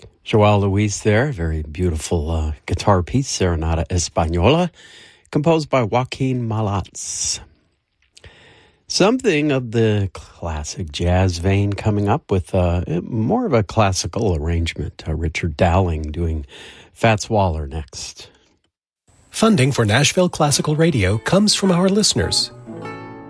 Joao Luis there, very beautiful guitar piece, Serenata Española, composed by Joaquin Malats. Something of the classic jazz vein coming up with more of a classical arrangement. Richard Dowling doing Fats Waller next. Funding for Nashville Classical Radio comes from our listeners